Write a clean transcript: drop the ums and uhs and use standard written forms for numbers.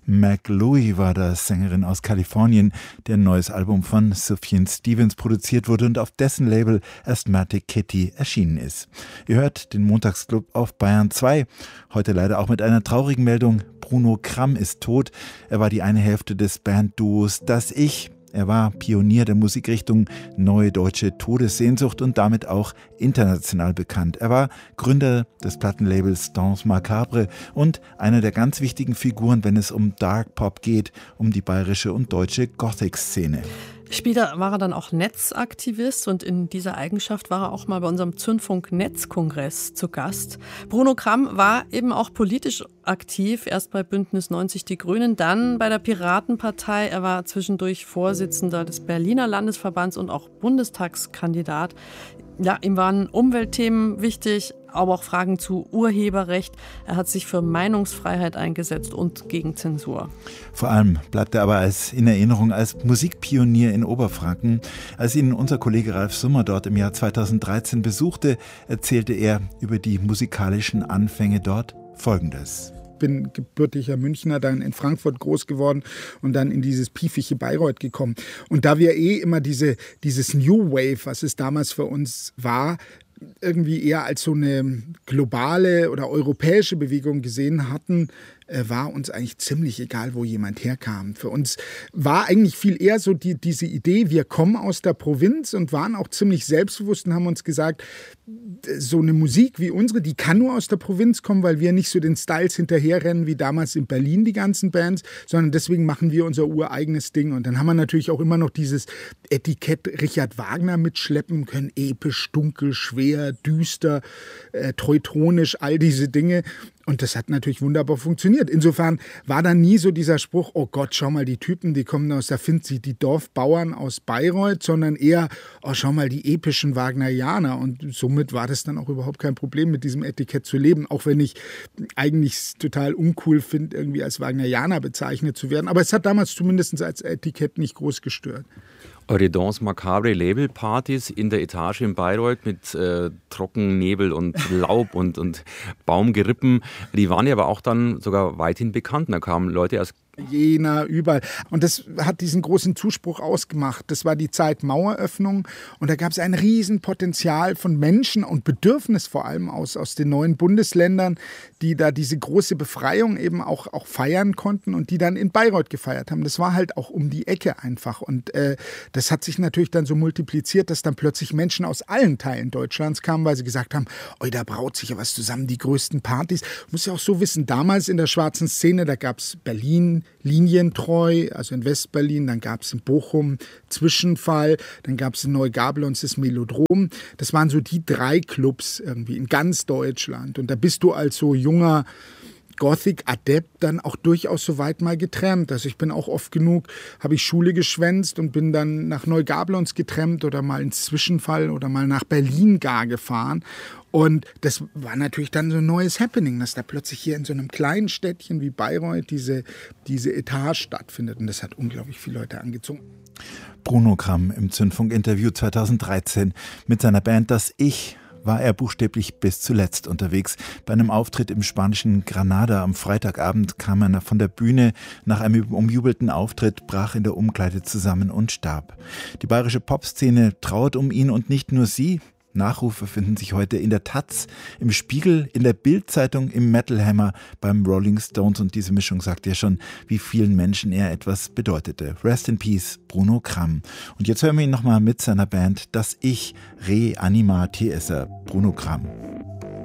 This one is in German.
Meg Louie war das, Sängerin aus Kalifornien, deren neues Album von Sufjan Stevens produziert wurde und auf dessen Label Asthmatic Kitty erschienen ist. Ihr hört den Montagsclub auf Bayern 2. Heute leider auch mit einer traurigen Meldung. Bruno Kramm ist tot. Er war die eine Hälfte des Bandduos Das Ich. Er war Pionier der Musikrichtung Neue Deutsche Todessehnsucht und damit auch international bekannt. Er war Gründer des Plattenlabels Danse Macabre und einer der ganz wichtigen Figuren, wenn es um Dark Pop geht, um die bayerische und deutsche Gothic-Szene. Später war er dann auch Netzaktivist und in dieser Eigenschaft war er auch mal bei unserem Zündfunk-Netzkongress zu Gast. Bruno Kramm war eben auch politisch aktiv, erst bei Bündnis 90 Die Grünen, dann bei der Piratenpartei. Er war zwischendurch Vorsitzender des Berliner Landesverbands und auch Bundestagskandidat. Ja, ihm waren Umweltthemen wichtig, aber auch Fragen zu Urheberrecht. Er hat sich für Meinungsfreiheit eingesetzt und gegen Zensur. Vor allem bleibt er aber in Erinnerung als Musikpionier in Oberfranken. Als ihn unser Kollege Ralf Summer dort im Jahr 2013 besuchte, erzählte er über die musikalischen Anfänge dort Folgendes. Bin gebürtiger Münchner, dann in Frankfurt groß geworden und dann in dieses piefige Bayreuth gekommen. Und da wir immer dieses New Wave, was es damals für uns war, irgendwie eher als so eine globale oder europäische Bewegung gesehen hatten, war uns eigentlich ziemlich egal, wo jemand herkam. Für uns war eigentlich viel eher so diese Idee, wir kommen aus der Provinz und waren auch ziemlich selbstbewusst und haben uns gesagt, so eine Musik wie unsere, die kann nur aus der Provinz kommen, weil wir nicht so den Styles hinterherrennen wie damals in Berlin, die ganzen Bands, sondern deswegen machen wir unser ureigenes Ding. Und dann haben wir natürlich auch immer noch dieses Etikett Richard Wagner mitschleppen können, episch, dunkel, schwer, düster, teutonisch, all diese Dinge. Und das hat natürlich wunderbar funktioniert. Insofern war da nie so dieser Spruch, oh Gott, schau mal, die Typen, die kommen aus der Finzi, die Dorfbauern aus Bayreuth, sondern eher, oh, schau mal, die epischen Wagnerianer. Und somit war das dann auch überhaupt kein Problem, mit diesem Etikett zu leben. Auch wenn ich eigentlich total uncool finde, irgendwie als Wagnerianer bezeichnet zu werden. Aber es hat damals zumindest als Etikett nicht groß gestört. Eure Danse Macabre Labelpartys in der Etage in Bayreuth mit Trockennebel und Laub und Baumgerippen, die waren ja aber auch dann sogar weithin bekannt. Da kamen Leute aus Jena, überall. Und das hat diesen großen Zuspruch ausgemacht. Das war die Zeit Maueröffnung und da gab es ein Riesenpotenzial von Menschen und Bedürfnis vor allem aus den neuen Bundesländern, die da diese große Befreiung eben auch feiern konnten und die dann in Bayreuth gefeiert haben. Das war halt auch um die Ecke einfach und das hat sich natürlich dann so multipliziert, dass dann plötzlich Menschen aus allen Teilen Deutschlands kamen, weil sie gesagt haben, oi, da braut sich ja was zusammen, die größten Partys. Muss ja auch so wissen, damals in der schwarzen Szene, da gab es Berlin, Linientreu, also in Westberlin, dann gab es in Bochum Zwischenfall, dann gab es in Neugabelons das Melodrom. Das waren so die 3 Clubs irgendwie in ganz Deutschland. Und da bist du als so junger Gothic-Adept dann auch durchaus so weit mal getrennt. Also ich bin auch oft genug, habe ich Schule geschwänzt und bin dann nach Neugabelons getrennt oder mal ins Zwischenfall oder mal nach Berlin gar gefahren. Und das war natürlich dann so ein neues Happening, dass da plötzlich hier in so einem kleinen Städtchen wie Bayreuth diese Etage stattfindet. Und das hat unglaublich viele Leute angezogen. Bruno Kramm im Zündfunk-Interview 2013 mit seiner Band Das Ich war er buchstäblich bis zuletzt unterwegs. Bei einem Auftritt im spanischen Granada am Freitagabend kam er von der Bühne. Nach einem umjubelten Auftritt brach in der Umkleide zusammen und starb. Die bayerische Popszene trauert um ihn und nicht nur sie. Nachrufe finden sich heute in der Taz, im Spiegel, in der Bild-Zeitung, im Metal Hammer, beim Rolling Stones und diese Mischung sagt ja schon, wie vielen Menschen er etwas bedeutete. Rest in Peace, Bruno Kramm. Und jetzt hören wir ihn nochmal mit seiner Band Das Ich, Reanima TSR, Bruno Kramm.